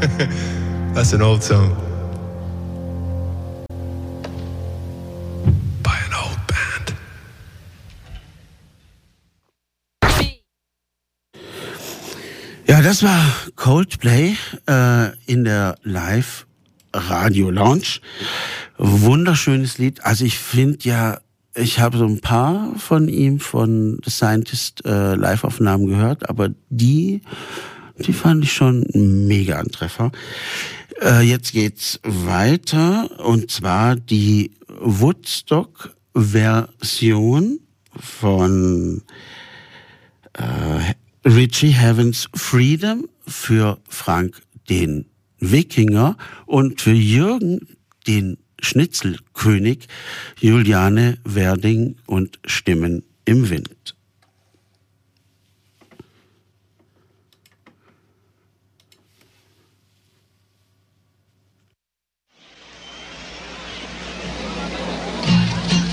That's an old song. By an old band. Ja, das war Coldplay in der Live-Radio-Lounge. Wunderschönes Lied. Also ich finde ja, ich habe so ein paar von ihm, von The Scientist, Live-Aufnahmen gehört, aber die fand ich schon mega ein Treffer. Jetzt geht's weiter, und zwar die Woodstock-Version von Richie Havens Freedom für Frank den Wikinger und für Jürgen den Schnitzelkönig, Juliane Werding und Stimmen im Wind.